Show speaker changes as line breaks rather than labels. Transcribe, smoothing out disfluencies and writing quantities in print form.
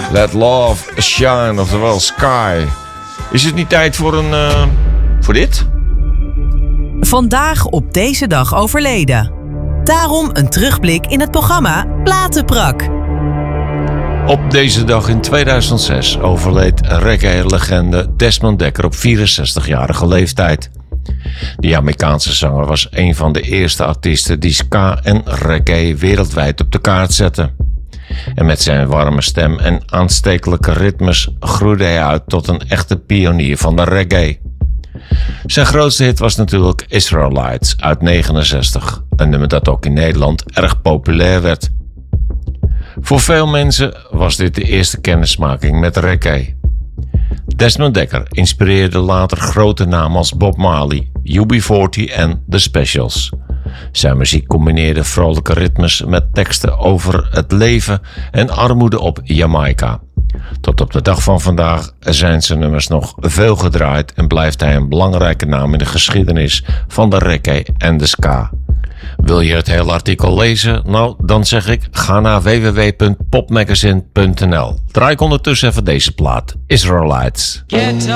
Let Love Shine, oftewel Sky. Is het niet tijd voor voor dit?
Vandaag op deze dag overleden. Daarom een terugblik in het programma Platenprak.
Op deze dag in 2006 overleed reggae-legende Desmond Dekker op 64-jarige leeftijd. De Jamaicaanse zanger was een van de eerste artiesten die ska en reggae wereldwijd op de kaart zette. En met zijn warme stem en aanstekelijke ritmes groeide hij uit tot een echte pionier van de reggae. Zijn grootste hit was natuurlijk Israelites uit 1969, een nummer dat ook in Nederland erg populair werd. Voor veel mensen was dit de eerste kennismaking met reggae. Desmond Dekker inspireerde later grote namen als Bob Marley, UB40 en The Specials. Zijn muziek combineerde vrolijke ritmes met teksten over het leven en armoede op Jamaica. Tot op de dag van vandaag zijn zijn nummers nog veel gedraaid en blijft hij een belangrijke naam in de geschiedenis van de reggae en de ska. Wil je het hele artikel lezen? Nou, dan zeg ik, ga naar www.popmagazine.nl. Draai ik ondertussen even deze plaat, Israelites.